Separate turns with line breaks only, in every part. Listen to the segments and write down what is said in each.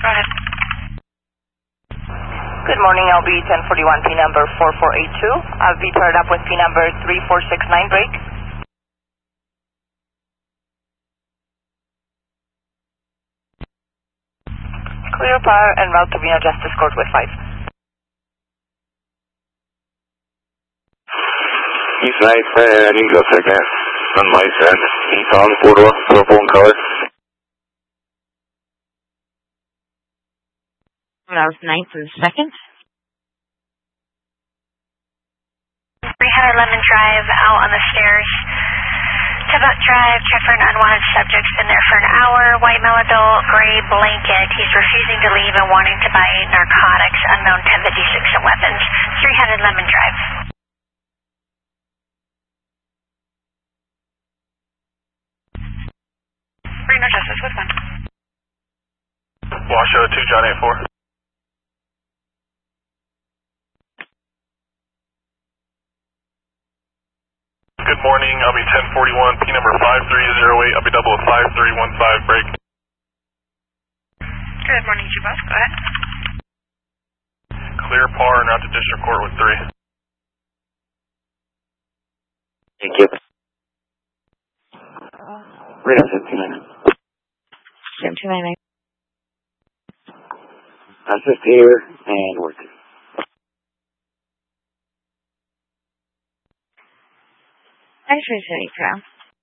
Go ahead.
Good morning, LB 1041, P number 4482. I'll be paired up with P number 3469, break. Clear power and route to Vino Justice Court with 5.
East 9, I need to go second. On my side. Eton, 4 door, purple in color.
That was 9th and 2nd.
300 Lemon Drive, out on the stairs. Tibet Drive, check for an unwanted subject, been there for an hour. White male adult, gray blanket. He's refusing to leave and wanting to buy narcotics. Unknown 1056 and weapons. 300 Lemon Drive. Reno Justice with 1.
Washoe 2, John 84. Good morning, I'll be 1041, P number 5308, I'll be double 5315, break.
Good morning, G-Bus. Go ahead.
Clear par and out to District Court with 3.
Thank you. Reno 729.
7299.
Assist here and work.
Actually, City Crown.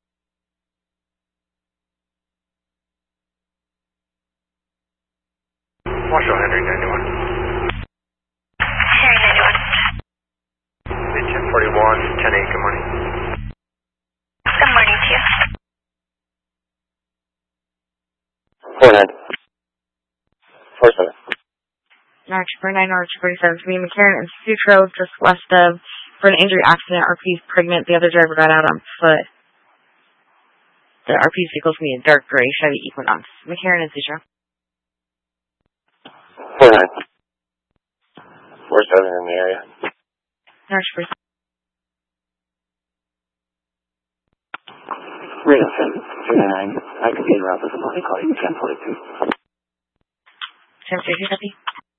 Washoe Henry 91.
Henry 91.
1041, 10-8, good morning.
Good morning to you.
49. 47.
Arch 49, Arch 47, to be McCarran and Sutro, just west of, for an injury accident. RP's pregnant. The other driver got out on foot. The RP's vehicle's going to be a dark gray Chevy Equinox. McCarran and Sutro.
49. 47 in the area.
Arch 47.
Reno 729. I can be in route this morning. Call you 1042.
1042, copy.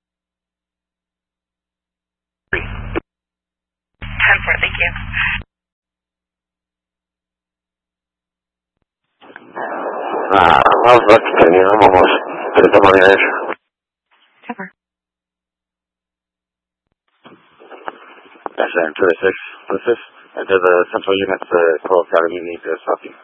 10-4, thank you.
I was about to tell you, I'm almost to the money edge.
10-4.
That's 206. What's this? To the central units, Coral Academy need to stop you.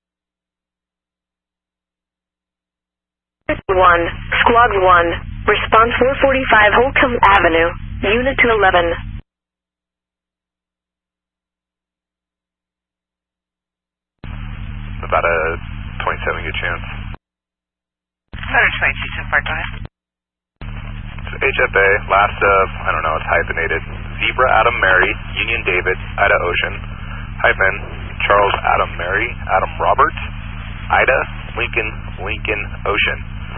1, Squad 1, response 445 Holcomb Avenue, Unit 211.
About a 27 good chance.
Better 22 so far, go ahead.
So HFA, last of, I don't know, it's hyphenated. Zebra Adam Mary, Union David, Ida Ocean, hyphen, Charles Adam Mary, Adam Robert, Ida, Lincoln Ocean.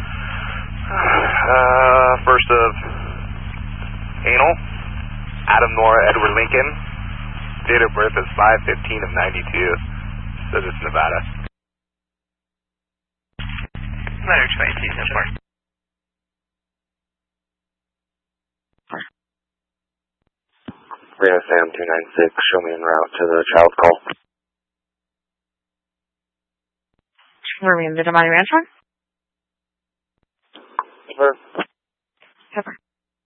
First of Anal, Adam Nora Edward Lincoln, date of birth is 5/15 of 92, says it's Nevada.
Better 22 so far.
Reno Sam 296, show me en route to the child call.
Were we in the Damani Ranch one?
Sure.
10-4.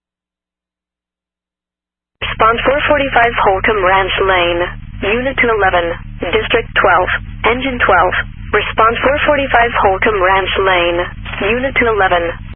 Response 445 Holcomb Ranch Lane, Unit 211, District 12, Engine 12. Response 445 Holcomb Ranch Lane, Unit 211.